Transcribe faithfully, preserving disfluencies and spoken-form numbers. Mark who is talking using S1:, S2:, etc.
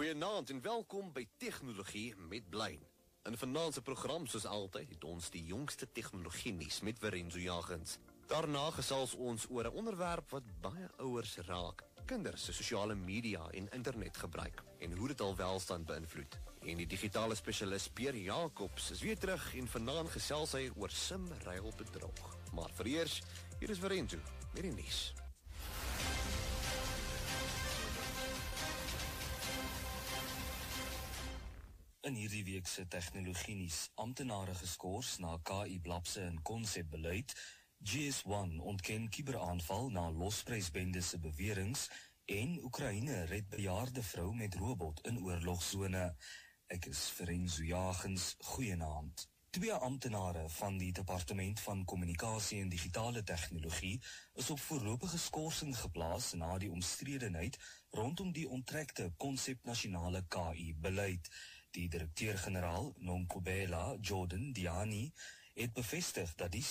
S1: Goeienaand en welkom by Tegnologie met Blyn. In vanaand se program, soos altyd, het ons die jongste tegnologie nuus met Verenzo Jagins. Daarna gesels ons oor 'n onderwerp wat baie ouers raak: kinders se sosiale media en internetgebruik en hoe dit al welstand beïnvloed. En die digitale spesialis Pierre Jacobs is weer terug en vanaand gesels hy oor SIM-ruilbedrog. Maar vir eers, hier is Verenzo met die nuus.
S2: In hierdie week se tegnologie nuus, amptenare geskort na K I-blapse en konsepbeleid, G S one ontken kuberaanval na losprysbende se beweringe en Oekraïne red bejaarde vrou met robot in oorlogsone. Ek is Verenzo Jagins, goeienaand. Twee amptenare van die Departement van Kommunikasie en Digitale Tegnologie is op voorlopige skorsing geplaas na die omstredenheid rondom die onttrekte konsep nasionale K I-beleid. Die direkteur-generaal, Nonkobela Jordan Diani, het bevestig dat die